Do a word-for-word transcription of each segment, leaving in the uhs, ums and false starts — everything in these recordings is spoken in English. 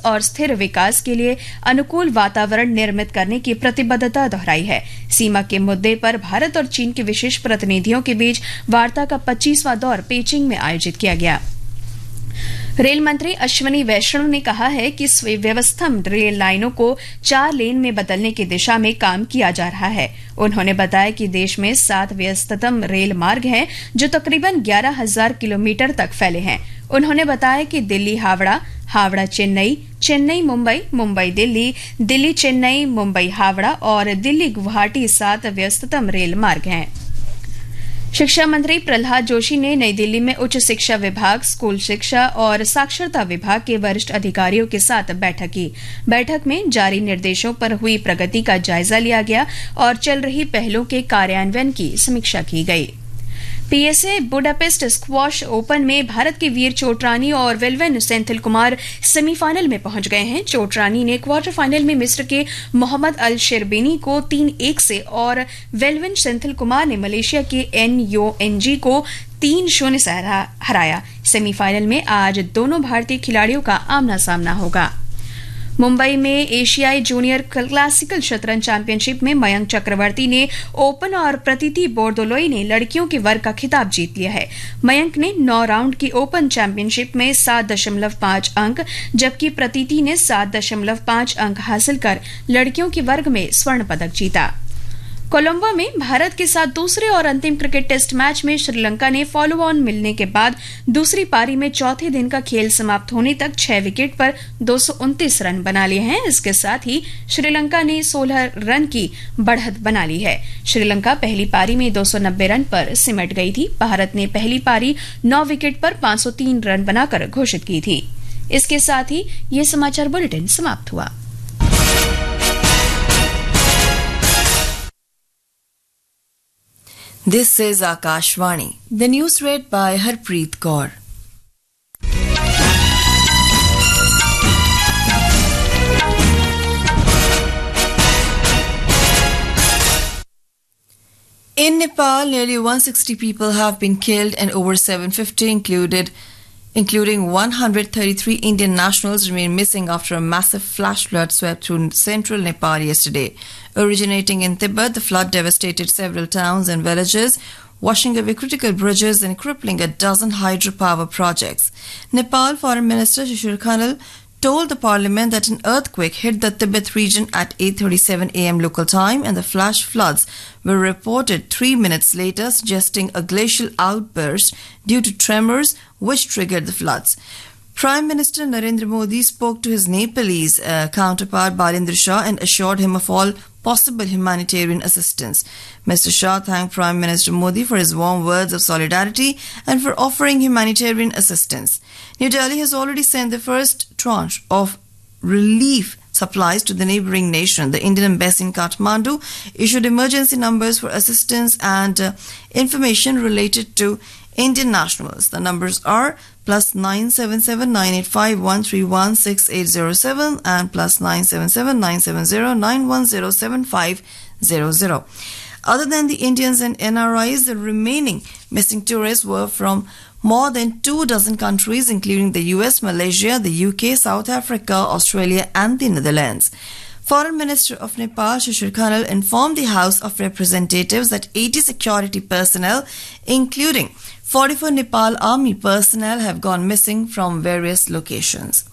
और स्थिर विकास के लिए अनुकूल वातावरण निर्मित करने की प्रतिबद्धता दोहराई है। सीमा के मुद्दे पर भारत और चीन के विशेष प्रतिनिधियों के बीच वार्ता का पच्चीसवां दौर पेचिंग में आयोजित किया गया। रेल मंत्री अश्विनी वैष्णव ने कहा है कि व्यवस्थम रेल लाइनों को चार लेन में बदलने की दिशा में काम किया जा रहा है। उन्होंने बताया कि देश में सात व्यस्ततम रेल मार्ग हैं जो तकरीबन ग्यारह हजार किलोमीटर तक फैले हैं। उन्होंने बताया कि दिल्ली हावड़ा, हावड़ा चेन्नई, चेन्नई मुंबई, मुंबई दिल्ली, दिल्ली चेन्नई, मुंबई हावड़ा और दिल्ली गुवाहाटी सात व्यस्ततम रेल मार्ग हैं। शिक्षा मंत्री प्रहलाद जोशी ने नई दिल्ली में उच्च शिक्षा विभाग, स्कूल शिक्षा और साक्षरता विभाग के वरिष्ठ अधिकारियों के साथ बैठक की। बैठक में जारी निर्देशों पर हुई प्रगति का जायजा लिया गया और चल रही पहलों के कार्यान्वयन की समीक्षा की गई। पीएसए बुडापेस्ट स्क्वॉश ओपन में भारत के वीर चोटरानी और वेलवेन सेंथिल कुमार सेमीफाइनल में पहुंच गए हैं। चोटरानी ने क्वार्टर फाइनल में मिस्र के मोहम्मद अल शेरबेनी को तीन एक से और वेलवेन सेंथिल कुमार ने मलेशिया के एन यो एन जी को तीन शून्य से हराया। सेमीफाइनल में आज दोनों भारतीय खिलाड़ियों का आमना सामना होगा। मुंबई में एशियाई जूनियर क्लासिकल शतरंज चैंपियनशिप में मयंक चक्रवर्ती ने ओपन और प्रतीति बोरदोलोई ने लड़कियों के वर्ग का खिताब जीत लिया है। मयंक ने नौ राउंड की ओपन चैंपियनशिप में सात दशमलव पांच अंक जबकि प्रतीति ने सात दशमलव पांच अंक हासिल कर लड़कियों के वर्ग में स्वर्ण पदक जीता। कोलंबो में भारत के साथ दूसरे और अंतिम क्रिकेट टेस्ट मैच में श्रीलंका ने फॉलो ऑन मिलने के बाद दूसरी पारी में चौथे दिन का खेल समाप्त होने तक छह विकेट पर दो सौ उनतीस रन बना लिए हैं। इसके साथ ही श्रीलंका ने सोलह रन की बढ़त बना ली है। श्रीलंका पहली पारी में दो सौ नब्बे रन पर सिमट गई थी। भारत ने पहली पारी नौ विकेट पर पांच सौ तीन रन बनाकर घोषित की थी। इसके साथ ही ये समाचार बुलेटिन समाप्त हुआ। This is Akashvani. The news read by Harpreet Kaur. In Nepal, nearly one hundred sixty people have been killed and over seven hundred fifty included including one hundred thirty-three Indian nationals remain missing after a massive flash flood swept through central Nepal yesterday. Originating in Tibet, the flood devastated several towns and villages, washing away critical bridges and crippling a dozen hydropower projects. Nepal Foreign Minister Shishir Khanal told the parliament that an earthquake hit the Tibet region at eight thirty-seven a m local time and the flash floods were reported three minutes later, suggesting a glacial outburst due to tremors which triggered the floods. Prime Minister Narendra Modi spoke to his Nepalese uh, counterpart Balendra Shah and assured him of all possible humanitarian assistance. Mister Shah thanked Prime Minister Modi for his warm words of solidarity and for offering humanitarian assistance. New Delhi has already sent the first tranche of relief supplies to the neighboring nation. The Indian embassy in Kathmandu issued emergency numbers for assistance and uh, information related to Indian nationals. The numbers are plus nine seven seven nine eight five one three one six eight zero seven and plus nine seven seven nine seven zero nine one zero seven five zero zero. Other than the Indians and N R Is, the remaining missing tourists were from more than two dozen countries, including the U S, Malaysia, the U K, South Africa, Australia, and the Netherlands. Foreign Minister of Nepal, Shishir Khanal, informed the House of Representatives that eighty security personnel, including forty-four Nepal Army personnel, have gone missing from various locations.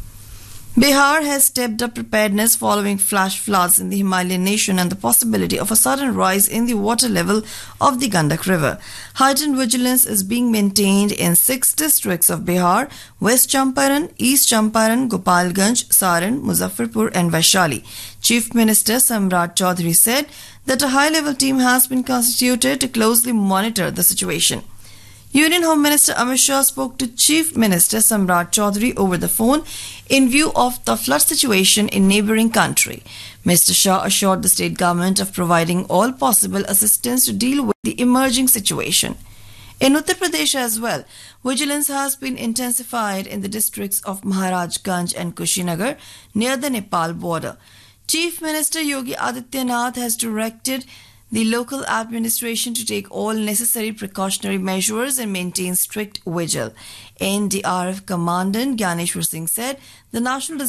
Bihar has stepped up preparedness following flash floods in the Himalayan nation and the possibility of a sudden rise in the water level of the Gandak River. Heightened vigilance is being maintained in six districts of Bihar: West Champaran, East Champaran, Gopalganj, Saran, Muzaffarpur and Vaishali. Chief Minister Samrat Chaudhary said that a high-level team has been constituted to closely monitor the situation. Union Home Minister Amit Shah spoke to Chief Minister Samrat Chaudhary over the phone in view of the flood situation in neighbouring country. Mister Shah assured the state government of providing all possible assistance to deal with the emerging situation. In Uttar Pradesh as well, vigilance has been intensified in the districts of Maharajganj and Kushinagar near the Nepal border. Chief Minister Yogi Adityanath has directed the local administration to take all necessary precautionary measures and maintain strict vigil. N D R F Commandant Gyaneshwar Singh said the National